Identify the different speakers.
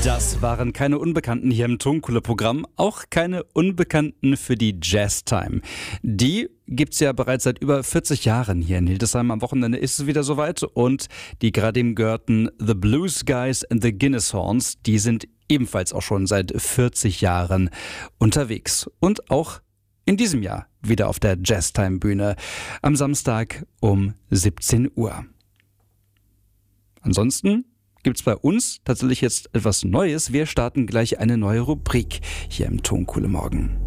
Speaker 1: Das waren keine Unbekannten hier im Tonkohle-Programm, auch keine Unbekannten für die Jazztime. Die gibt's ja bereits seit über 40 Jahren hier in Hildesheim. Am Wochenende ist es wieder soweit und die gerade eben gehörten The Blues Guys and the Guinness Horns, die sind ebenfalls auch schon seit 40 Jahren unterwegs. Und auch in diesem Jahr wieder auf der Jazztime-Bühne am Samstag um 17 Uhr. Ansonsten gibt's bei uns tatsächlich jetzt etwas Neues. Wir starten gleich eine neue Rubrik hier im Tonkohle Morgen.